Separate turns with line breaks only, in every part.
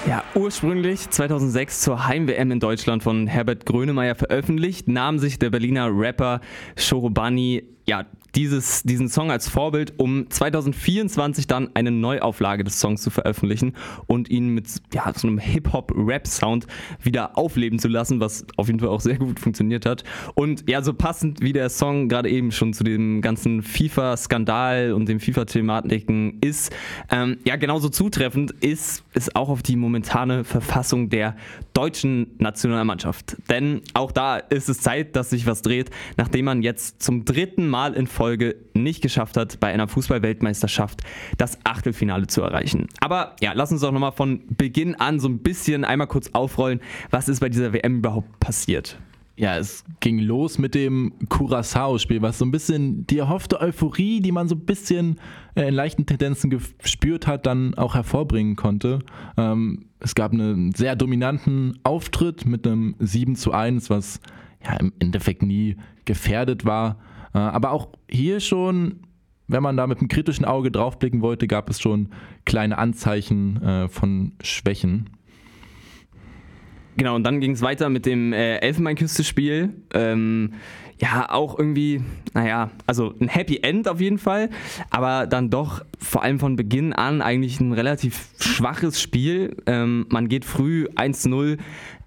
Ja, ursprünglich 2006 zur Heim-WM in Deutschland von Herbert Grönemeyer veröffentlicht, nahm sich der Berliner Rapper Shorobani diesen Song als Vorbild, um 2024 dann eine Neuauflage des Songs zu veröffentlichen und ihn mit so einem Hip-Hop-Rap-Sound wieder aufleben zu lassen, was auf jeden Fall auch sehr gut funktioniert hat. Und ja, so passend wie der Song gerade eben schon zu dem ganzen FIFA-Skandal und den FIFA-Thematiken ist, genauso zutreffend ist auch auf die momentane Verfassung der deutschen Nationalmannschaft. Denn auch da ist es Zeit, dass sich was dreht, nachdem man jetzt zum 3. Mal in Folge nicht geschafft hat, bei einer Fußball-Weltmeisterschaft das Achtelfinale zu erreichen. Aber ja, lass uns doch nochmal von Beginn an so ein bisschen einmal kurz aufrollen, was ist bei dieser WM überhaupt passiert.
Ja, es ging los mit dem Curaçao-Spiel, was so ein bisschen die erhoffte Euphorie, die man so ein bisschen in leichten Tendenzen gespürt hat, dann auch hervorbringen konnte. Es gab einen sehr dominanten Auftritt mit einem 7:1, was ja im Endeffekt nie gefährdet war. Aber auch hier schon, wenn man da mit einem kritischen Auge draufblicken wollte, gab es schon kleine Anzeichen von Schwächen.
Genau, und dann ging es weiter mit dem Elfenbeinküste-Spiel. Auch irgendwie, also ein Happy End auf jeden Fall, aber dann doch vor allem von Beginn an eigentlich ein relativ schwaches Spiel. Man geht früh 1:0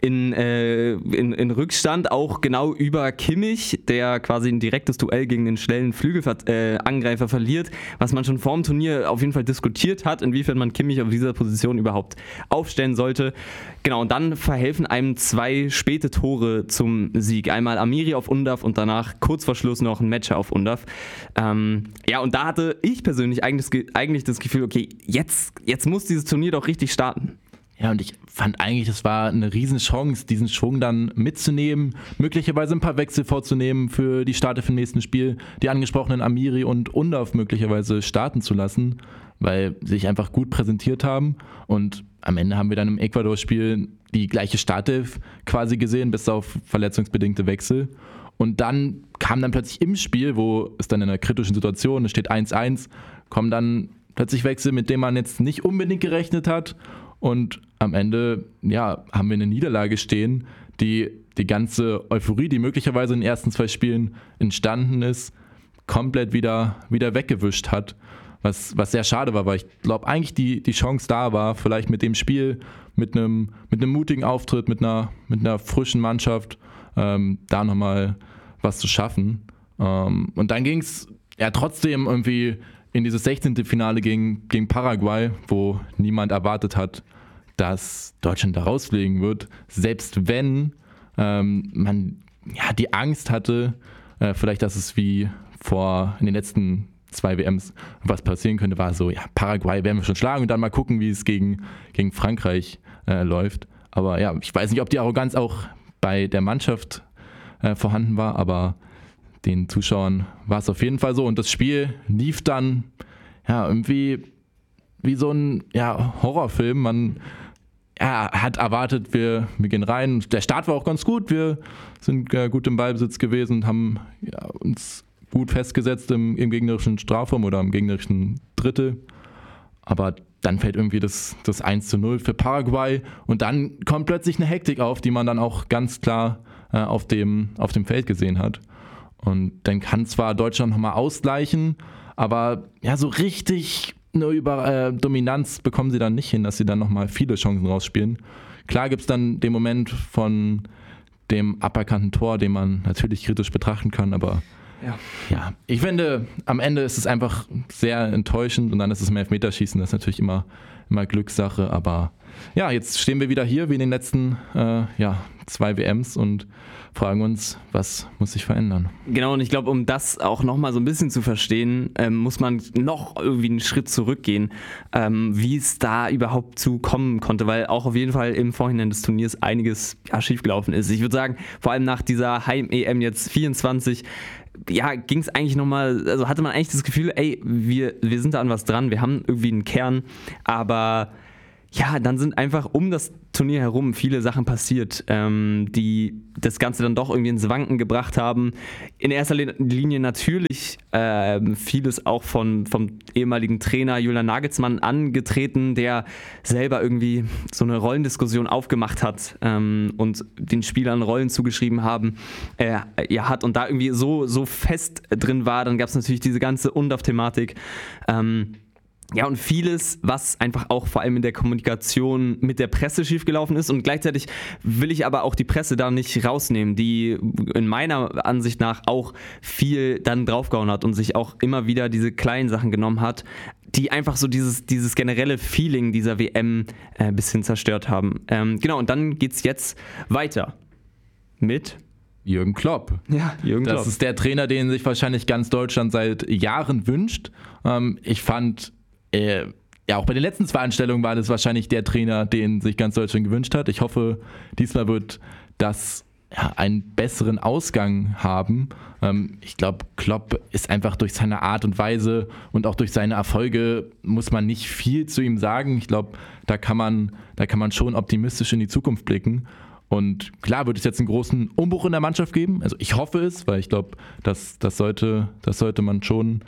in Rückstand, auch genau über Kimmich, der quasi ein direktes Duell gegen den schnellen Flügelangreifer verliert, was man schon vor dem Turnier auf jeden Fall diskutiert hat, inwiefern man Kimmich auf dieser Position überhaupt aufstellen sollte. Genau, und dann verhelfen einem 2 späte Tore zum Sieg. Einmal Amiri auf Undav und danach kurz vor Schluss noch ein Matcher auf Undav. Und da hatte ich persönlich eigentlich das Gefühl, okay, jetzt muss dieses Turnier doch richtig starten.
Ja, und ich fand eigentlich, das war eine Riesenchance, diesen Schwung dann mitzunehmen, möglicherweise ein paar Wechsel vorzunehmen für die Starte für nächsten Spiel, die angesprochenen Amiri und Undav möglicherweise starten zu lassen, weil sie sich einfach gut präsentiert haben. Und am Ende haben wir dann im Ecuador-Spiel die gleiche Startelf quasi gesehen, bis auf verletzungsbedingte Wechsel. Und dann kam dann plötzlich im Spiel, wo es dann in einer kritischen Situation, es steht 1:1, kommen dann plötzlich Wechsel, mit denen man jetzt nicht unbedingt gerechnet hat. Und am Ende, haben wir eine Niederlage stehen, die ganze Euphorie, die möglicherweise in den ersten 2 Spielen entstanden ist, komplett wieder weggewischt hat. Was sehr schade war, weil ich glaube eigentlich die Chance da war, vielleicht mit dem Spiel, mit einem mutigen Auftritt, mit einer frischen Mannschaft, da nochmal was zu schaffen. Und dann ging es trotzdem irgendwie in dieses 16. Finale gegen Paraguay, wo niemand erwartet hat, dass Deutschland da rausfliegen wird. Selbst wenn man die Angst hatte, vielleicht, dass es wie in den letzten 2 WMs was passieren könnte, war so, Paraguay werden wir schon schlagen und dann mal gucken, wie es gegen Frankreich läuft. Aber ich weiß nicht, ob die Arroganz auch bei der Mannschaft vorhanden war, aber den Zuschauern war es auf jeden Fall so. Und das Spiel lief dann irgendwie wie so ein Horrorfilm. Man hat erwartet, wir gehen rein. Der Start war auch ganz gut. Wir sind gut im Ballbesitz gewesen und haben uns gut festgesetzt im gegnerischen Strafraum oder im gegnerischen Drittel. Aber dann fällt irgendwie das 1:0 für Paraguay und dann kommt plötzlich eine Hektik auf, die man dann auch ganz klar auf dem Feld gesehen hat. Und dann kann zwar Deutschland nochmal ausgleichen, aber so richtig eine Dominanz bekommen sie dann nicht hin, dass sie dann nochmal viele Chancen rausspielen. Klar gibt es dann den Moment von dem aberkannten Tor, den man natürlich kritisch betrachten kann, aber ich finde, am Ende ist es einfach sehr enttäuschend und dann ist es im Elfmeterschießen, das ist natürlich immer Glückssache, aber jetzt stehen wir wieder hier wie in den letzten 2 WMs und fragen uns, was muss sich verändern.
Genau, und ich glaube, um das auch nochmal so ein bisschen zu verstehen, muss man noch irgendwie einen Schritt zurückgehen, wie es da überhaupt zu kommen konnte, weil auch auf jeden Fall im Vorhinein des Turniers einiges schiefgelaufen ist. Ich würde sagen, vor allem nach dieser Heim-EM jetzt 24, ging es eigentlich nochmal, also hatte man eigentlich das Gefühl, wir sind da an was dran, wir haben irgendwie einen Kern, aber ja, dann sind einfach um das Turnier herum viele Sachen passiert, die das Ganze dann doch irgendwie ins Wanken gebracht haben. In erster Linie natürlich vieles auch vom ehemaligen Trainer Julian Nagelsmann angetreten, der selber irgendwie so eine Rollendiskussion aufgemacht hat und den Spielern Rollen zugeschrieben hat und da irgendwie so fest drin war. Dann gab es natürlich diese ganze Undaf-Thematik. Ja, und vieles, was einfach auch vor allem in der Kommunikation mit der Presse schiefgelaufen ist. Und gleichzeitig will ich aber auch die Presse da nicht rausnehmen, die in meiner Ansicht nach auch viel dann draufgehauen hat und sich auch immer wieder diese kleinen Sachen genommen hat, die einfach so dieses generelle Feeling dieser WM ein bisschen zerstört haben. Genau, und dann geht's jetzt weiter mit
Jürgen Klopp.
Ja, Jürgen Klopp.
Das ist der Trainer, den sich wahrscheinlich ganz Deutschland seit Jahren wünscht. Ich fand... auch bei den letzten 2 Anstellungen war das wahrscheinlich der Trainer, den sich ganz Deutschland gewünscht hat. Ich hoffe, diesmal wird das einen besseren Ausgang haben. Ich glaube, Klopp ist einfach durch seine Art und Weise und auch durch seine Erfolge, muss man nicht viel zu ihm sagen. Ich glaube, da kann man schon optimistisch in die Zukunft blicken. Und klar wird es jetzt einen großen Umbruch in der Mannschaft geben. Also ich hoffe es, weil ich glaube, das sollte man schon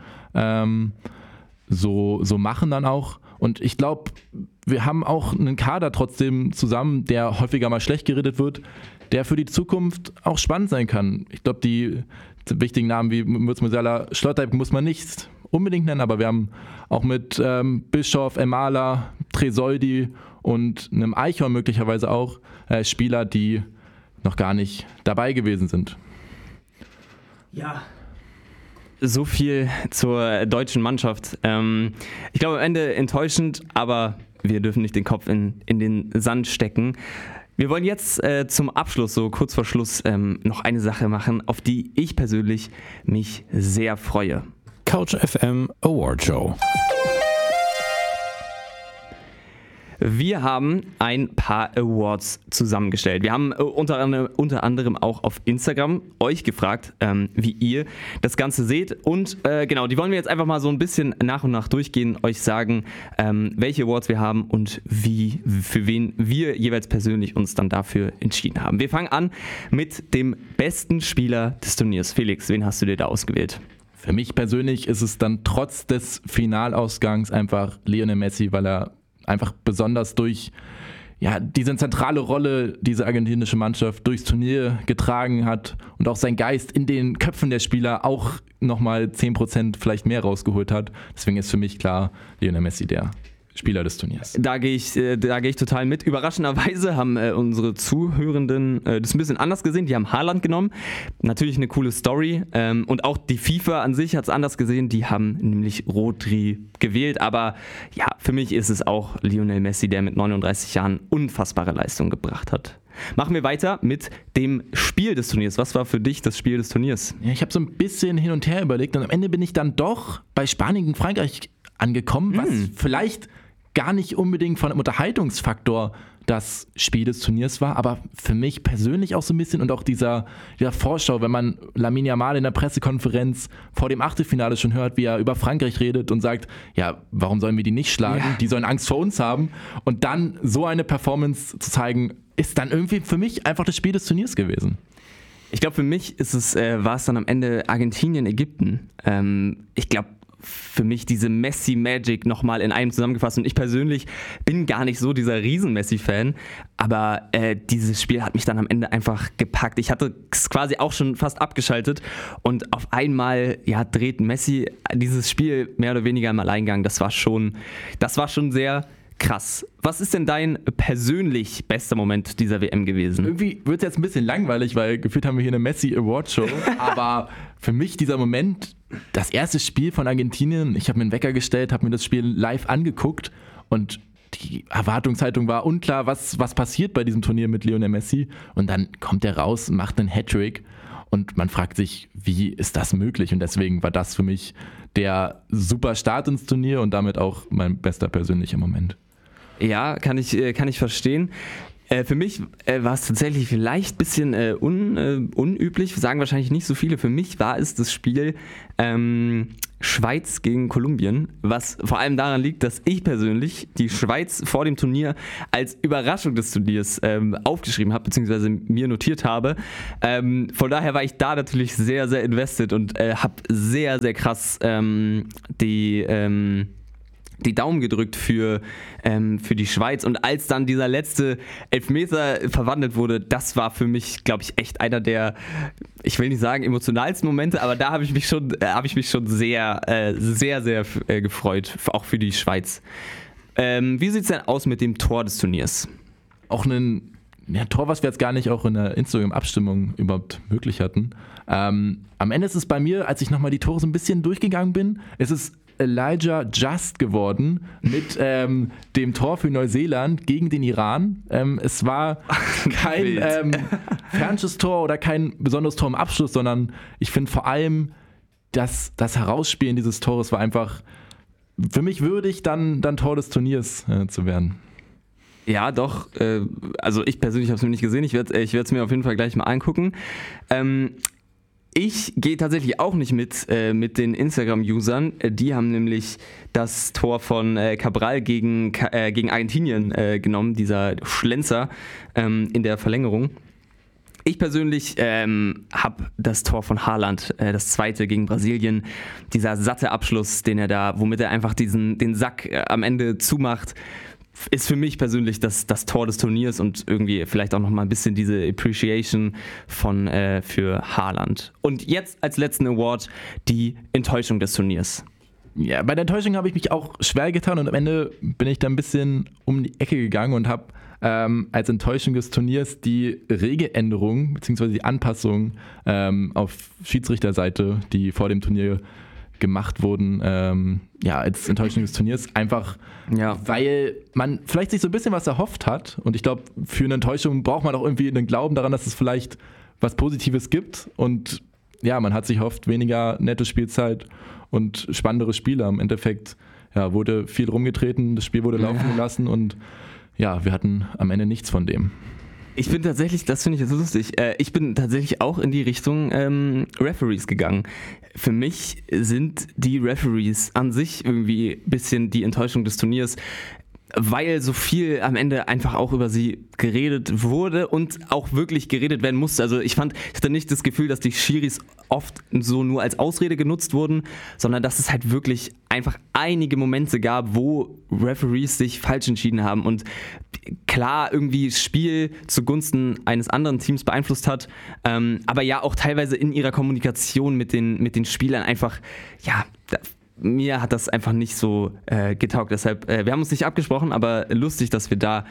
so machen dann auch. Und ich glaube, wir haben auch einen Kader trotzdem zusammen, der häufiger mal schlecht geredet wird, der für die Zukunft auch spannend sein kann. Ich glaube, die wichtigen Namen wie Mütz Musiala, Schlotterbeck muss man nicht unbedingt nennen, aber wir haben auch mit Bischof, Emala, Tresoldi und einem Eichhorn möglicherweise auch Spieler, die noch gar nicht dabei gewesen sind.
Ja. So viel zur deutschen Mannschaft. Ich glaube am Ende enttäuschend, aber wir dürfen nicht den Kopf in den Sand stecken. Wir wollen jetzt zum Abschluss, so kurz vor Schluss, noch eine Sache machen, auf die ich persönlich mich sehr freue.
Couch FM Award Show.
Wir haben ein paar Awards zusammengestellt. Wir haben unter anderem auch auf Instagram euch gefragt, wie ihr das Ganze seht. Und genau, die wollen wir jetzt einfach mal so ein bisschen nach und nach durchgehen, euch sagen, welche Awards wir haben und für wen wir jeweils persönlich uns dann dafür entschieden haben. Wir fangen an mit dem besten Spieler des Turniers. Felix, wen hast du dir da ausgewählt?
Für mich persönlich ist es dann trotz des Finalausgangs einfach Lionel Messi, weil er einfach besonders durch diese zentrale Rolle, diese argentinische Mannschaft durchs Turnier getragen hat und auch sein Geist in den Köpfen der Spieler auch nochmal 10% vielleicht mehr rausgeholt hat. Deswegen ist für mich klar Lionel Messi der Spieler des Turniers.
Da gehe ich total mit. Überraschenderweise haben unsere Zuhörenden das ein bisschen anders gesehen. Die haben Haaland genommen. Natürlich eine coole Story. Und auch die FIFA an sich hat es anders gesehen. Die haben nämlich Rodri gewählt. Aber ja, für mich ist es auch Lionel Messi, der mit 39 Jahren unfassbare Leistung gebracht hat. Machen wir weiter mit dem Spiel des Turniers. Was war für dich das Spiel des Turniers?
Ja, ich habe so ein bisschen hin und her überlegt und am Ende bin ich dann doch bei Spanien gegen Frankreich angekommen, was vielleicht gar nicht unbedingt von einem Unterhaltungsfaktor das Spiel des Turniers war, aber für mich persönlich auch so ein bisschen und auch dieser Vorschau, wenn man Lamine Yamal in der Pressekonferenz vor dem Achtelfinale schon hört, wie er über Frankreich redet und sagt, ja, warum sollen wir die nicht schlagen? Ja. Die sollen Angst vor uns haben. Und dann so eine Performance zu zeigen, ist dann irgendwie für mich einfach das Spiel des Turniers gewesen.
Ich glaube, für mich war es dann am Ende Argentinien, Ägypten. Ich glaube, für mich diese Messi-Magic nochmal in einem zusammengefasst. Und ich persönlich bin gar nicht so dieser Riesen-Messi-Fan, aber dieses Spiel hat mich dann am Ende einfach gepackt. Ich hatte es quasi auch schon fast abgeschaltet und auf einmal dreht Messi dieses Spiel mehr oder weniger im Alleingang. Das war schon sehr krass. Was ist denn dein persönlich bester Moment dieser WM gewesen?
Irgendwie wird es jetzt ein bisschen langweilig, weil gefühlt haben wir hier eine Messi-Award-Show, aber für mich dieser Moment, das erste Spiel von Argentinien, ich habe mir einen Wecker gestellt, habe mir das Spiel live angeguckt und die Erwartungshaltung war unklar, was passiert bei diesem Turnier mit Lionel Messi und dann kommt er raus und macht einen Hattrick und man fragt sich, wie ist das möglich? Und deswegen war das für mich der super Start ins Turnier und damit auch mein bester persönlicher Moment.
Ja, kann ich verstehen. Für mich war es tatsächlich vielleicht ein bisschen unüblich, sagen wahrscheinlich nicht so viele. Für mich war es das Spiel Schweiz gegen Kolumbien, was vor allem daran liegt, dass ich persönlich die Schweiz vor dem Turnier als Überraschung des Turniers aufgeschrieben habe, beziehungsweise mir notiert habe. Von daher war ich da natürlich sehr, sehr invested und habe sehr, sehr krass die Daumen gedrückt für die Schweiz. Und als dann dieser letzte Elfmeter verwandelt wurde, das war für mich, glaube ich, echt einer der, ich will nicht sagen emotionalsten Momente, aber da habe ich mich schon sehr, sehr, sehr gefreut, auch für die Schweiz. Wie sieht es denn aus mit dem Tor des Turniers?
Auch ein Tor, was wir jetzt gar nicht auch in der Instagram-Abstimmung überhaupt möglich hatten. Am Ende ist es bei mir, als ich nochmal die Tore so ein bisschen durchgegangen bin, es ist Elijah Just geworden mit dem Tor für Neuseeland gegen den Iran. Es war kein Fernschusstor oder kein besonderes Tor im Abschluss, sondern ich finde vor allem das Herausspielen dieses Tores war einfach für mich würdig, dann Tor des Turniers zu werden.
Ja, doch. Also ich persönlich habe es mir nicht gesehen. Ich werde es mir auf jeden Fall gleich mal angucken. Ich gehe tatsächlich auch nicht mit den Instagram-Usern. Die haben nämlich das Tor von Cabral gegen Argentinien genommen, dieser Schlenzer in der Verlängerung. Ich persönlich habe das Tor von Haaland, das zweite gegen Brasilien, dieser satte Abschluss, womit er einfach den Sack am Ende zumacht, ist für mich persönlich das Tor des Turniers und irgendwie vielleicht auch nochmal ein bisschen diese Appreciation für Haaland. Und jetzt als letzten Award die Enttäuschung des Turniers.
Ja, bei der Enttäuschung habe ich mich auch schwer getan und am Ende bin ich da ein bisschen um die Ecke gegangen und habe als Enttäuschung des Turniers die Regeländerung bzw. die Anpassung auf Schiedsrichterseite, die vor dem Turnier gemacht wurden, als Enttäuschung des Turniers, einfach weil man vielleicht sich so ein bisschen was erhofft hat und ich glaube, für eine Enttäuschung braucht man auch irgendwie einen Glauben daran, dass es vielleicht was Positives gibt und ja, man hat sich erhofft, weniger nette Spielzeit und spannendere Spiele. Im Endeffekt wurde viel rumgetreten, das Spiel wurde laufen gelassen und ja, wir hatten am Ende nichts von dem.
Ich bin tatsächlich, das finde ich jetzt lustig, ich bin tatsächlich auch in die Richtung Referees gegangen. Für mich sind die Referees an sich irgendwie ein bisschen die Enttäuschung des Turniers, weil so viel am Ende einfach auch über sie geredet wurde und auch wirklich geredet werden musste. Also ich hatte nicht das Gefühl, dass die Schiris oft so nur als Ausrede genutzt wurden, sondern dass es halt wirklich einfach einige Momente gab, wo Referees sich falsch entschieden haben und klar irgendwie das Spiel zugunsten eines anderen Teams beeinflusst hat, aber ja auch teilweise in ihrer Kommunikation mit den Spielern einfach, mir hat das einfach nicht so getaugt. Deshalb, wir haben uns nicht abgesprochen, aber lustig, dass wir da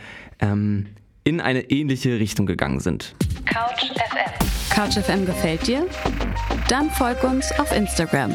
in eine ähnliche Richtung gegangen sind.
Couch FM. Couch FM gefällt dir? Dann folg uns auf Instagram.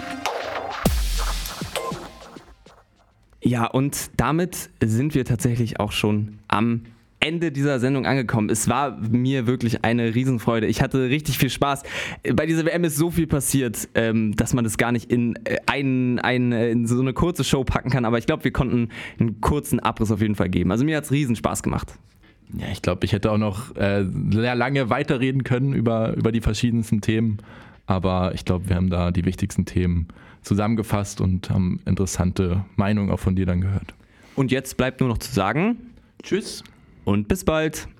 Ja, und damit sind wir tatsächlich auch schon am Ende dieser Sendung angekommen. Es war mir wirklich eine Riesenfreude. Ich hatte richtig viel Spaß. Bei dieser WM ist so viel passiert, dass man das gar nicht in so eine kurze Show packen kann. Aber ich glaube, wir konnten einen kurzen Abriss auf jeden Fall geben. Also mir hat es riesen Spaß gemacht.
Ja, ich glaube, ich hätte auch noch sehr lange weiterreden können über die verschiedensten Themen. Aber ich glaube, wir haben da die wichtigsten Themen zusammengefasst und haben interessante Meinungen auch von dir dann gehört.
Und jetzt bleibt nur noch zu sagen,
tschüss
und bis bald.